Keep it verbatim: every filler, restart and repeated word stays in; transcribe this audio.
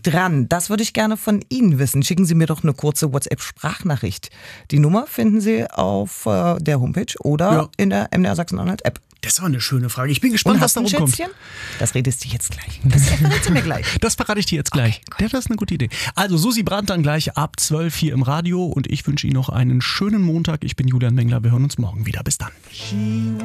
dran? Das würde ich gerne von Ihnen wissen. Schicken Sie mir doch eine kurze WhatsApp-Sprachnachricht. Die Nummer finden Sie auf äh, der Homepage oder ja. in der M D R Sachsen-Anhalt-App. Das ist auch eine schöne Frage. Ich bin gespannt, was da rumkommt. Das redest du jetzt gleich. Das verrätst du mir gleich. Das verrate ich dir jetzt gleich. Okay, ja, das ist eine gute Idee. Also Susi Brandt dann gleich ab zwölf hier im Radio und ich wünsche Ihnen noch einen schönen Montag. Ich bin Julian Mengler. Wir hören uns morgen wieder. Bis dann.